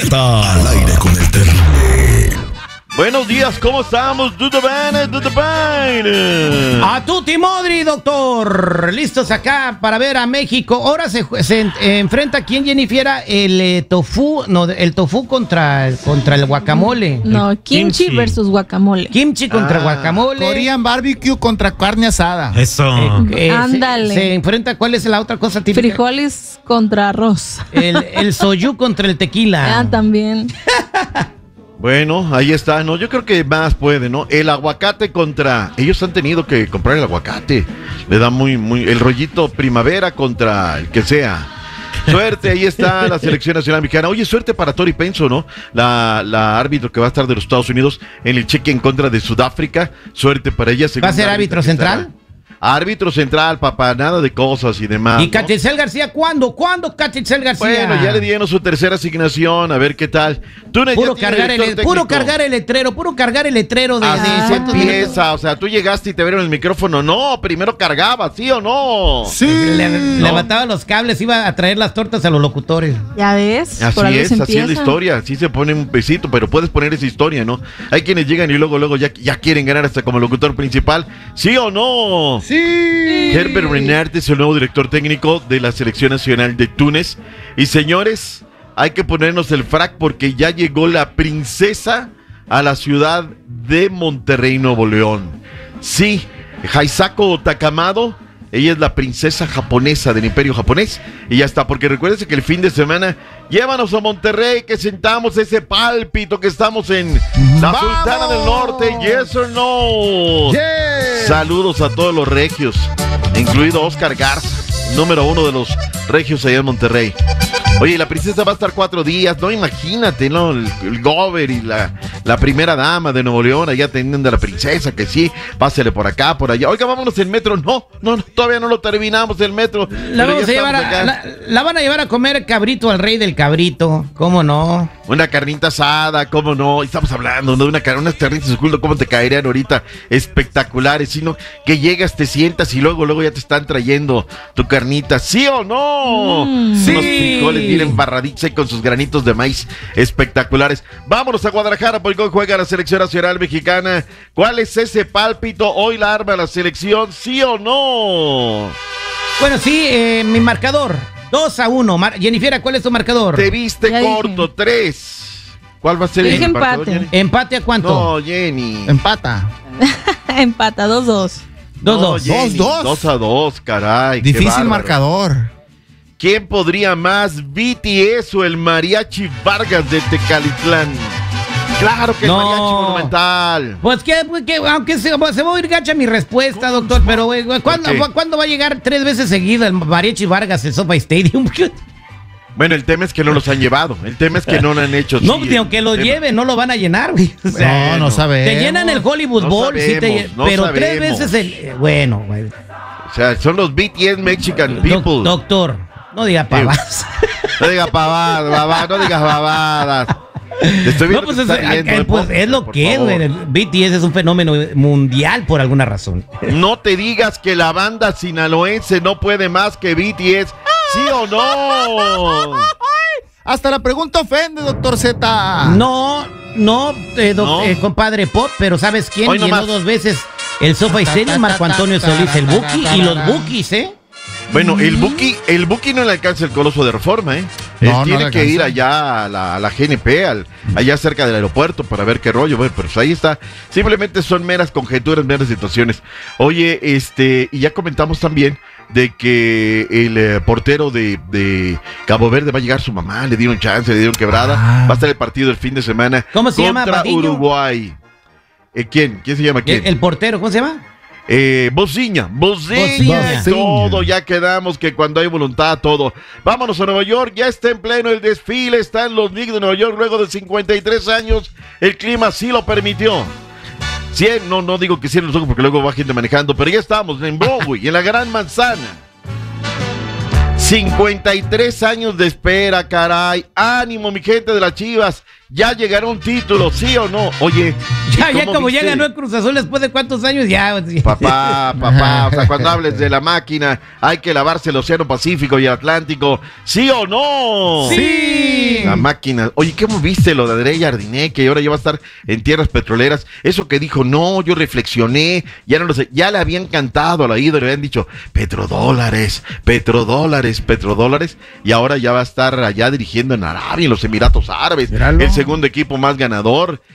vuelta al aire con el terrible. Buenos días, ¿cómo estamos? ¿Todo bien? ¿Todo bien? A tutti modri, doctor. Listos acá para ver a México. Ahora se enfrenta quién, Jennifer, el tofu contra el guacamole. No, kimchi versus guacamole. Kimchi contra guacamole. Korean barbecue contra carne asada. Eso. Ándale. Se enfrenta, ¿cuál es la otra cosa típica? Frijoles contra arroz. El soyu contra el tequila. Ah, también. Bueno, ahí está, ¿no? Yo creo que más puede, ¿no? El aguacate contra... Ellos han tenido que comprar el aguacate. Le da muy... El rollito primavera contra el que sea. Suerte, ahí está la selección nacional mexicana. Oye, suerte para Tori Penso, ¿no? La árbitro que va a estar de los Estados Unidos en el cheque en contra de Sudáfrica. Suerte para ella. ¿Va a ser árbitro central? Árbitro central, papá, nada de cosas y demás. ¿Y Catitzel García cuándo? ¿Cuándo Catitzel García? Bueno, ya le dieron su tercera asignación, a ver qué tal. Puro cargar el letrero de así se empieza, o sea, tú llegaste y te abrieron el micrófono. No, primero cargaba, ¿sí o no? Sí. Levantaba los cables, iba a traer las tortas a los locutores. ¿Ya ves? Así es la historia, así se pone un besito, pero puedes poner esa historia, ¿no? Hay quienes llegan y luego ya quieren ganar hasta como locutor principal, ¿sí o no? Sí. Herbert Renard es el nuevo director técnico de la Selección Nacional de Túnez. Y señores, hay que ponernos el frac porque ya llegó la princesa a la ciudad de Monterrey, Nuevo León. Sí, Haisako Takamado, ella es la princesa japonesa del Imperio japonés. Y ya está, porque recuérdense que el fin de semana llévanos a Monterrey, que sentamos ese pálpito, que estamos en la Sultana del Norte. Yes or no. Yes. Saludos a todos los regios, incluido Oscar Garza, número 1 de los regios allá en Monterrey. Oye, la princesa va a estar 4 días, no, imagínate, ¿no? El gober y la primera dama de Nuevo León allá teniendo a la princesa, que sí, pásele por acá, por allá. Oiga, vámonos en metro. No, todavía no lo terminamos el metro. La van a llevar a comer cabrito al rey del cabrito, ¿cómo no? Una carnita asada, ¿cómo no? Estamos hablando, ¿no? De unas carnitas de culto, ¿cómo te caerían ahorita? Espectaculares, sino que llegas, te sientas y luego ya te están trayendo tu carnita, ¿sí o no? Sí. Unos frijoles bien embarraditos con sus granitos de maíz espectaculares. Vámonos a Guadalajara, porque hoy juega la selección nacional mexicana. ¿Cuál es ese pálpito? Hoy la arma la selección, ¿sí o no? Bueno, sí, mi marcador, 2-1. Jennifer, ¿cuál es tu marcador? Te viste ya corto, 3. ¿Cuál va a ser dije el marcador, empate. Jenny? ¿Empate a cuánto? No, Jenny. Empata. Empata, 2-2. 2-2. 2-2. 2-2, caray. qué Difícil bárbaro. marcador. ¿Quién podría más, BTS o el Mariachi Vargas de Tecalitlán? Claro que el Mariachi Monumental. Pues que aunque se va a ir gacha mi respuesta, doctor, pero ¿cuándo va a llegar 3 veces seguido el Mariachi Vargas, el SoFi Stadium? Bueno, el tema es que no los han llevado. El tema es que no lo han hecho. No, sí, aunque lo lleven, no lo van a llenar, güey. O sea, No sabemos. te llenan el Hollywood No Bowl, sí sabemos, pero no 3 sabemos. veces bueno, güey. O sea, son los BTS Mexican People. Doctor, no diga pavadas. No digas pavadas, no digas babadas. Estoy viendo No, pues, que te está riendo, pues es lo por que es, favor. güey. El BTS es un fenómeno mundial por alguna razón. No te digas que la banda sinaloense no puede más que BTS. ¿Sí o no? Hasta la pregunta ofende, doctor Z. No, compadre Pop, pero ¿sabes quién Hoy llenó nomás. 2 veces el SoFi Stadium? Marco Antonio Solís, el Buki, y los Bukis, Bueno, el Buki no le alcanza el Coloso de Reforma, ¿eh? No, Él no tiene le que alcanza. ir allá a la GNP, allá cerca del aeropuerto para ver qué rollo. Bueno, pues ahí está. Simplemente son meras conjeturas, meras situaciones. Oye, y ya comentamos también de que el portero de Cabo Verde va a llegar su mamá, le dieron chance, le dieron quebrada. Va a estar el partido el fin de semana. ¿Cómo se llama, contra Patiño? Uruguay. ¿Quién? ¿Quién se llama quién? El portero, ¿cómo se llama? Bociña, Bociña. todo, ya quedamos que cuando hay voluntad, todo. Vámonos a Nueva York, ya está en pleno el desfile, está en los Knicks de Nueva York luego de 53 años, el clima sí lo permitió. 100, no digo que cierren los ojos porque luego va gente manejando, pero ya estamos en Broadway, en la Gran Manzana. 53 años de espera, caray. Ánimo, mi gente de las Chivas. ya llegará un título, ¿sí o no? Oye, Ya ¿cómo como ya viste? ganó el Cruz Azul después de cuántos años, ya. Papá, o sea, cuando hables de la máquina, hay que lavarse el Océano Pacífico y Atlántico, ¿sí o no? ¡Sí! La máquina. Oye, ¿cómo viste lo de André Jardiné, que ahora ya va a estar en tierras petroleras? Eso que dijo, no, yo reflexioné, ya no lo sé, ya le habían cantado al oído, le habían dicho, petrodólares, y ahora ya va a estar allá dirigiendo en Arabia, en los Emiratos Árabes, Míralo. el segundo equipo más ganador.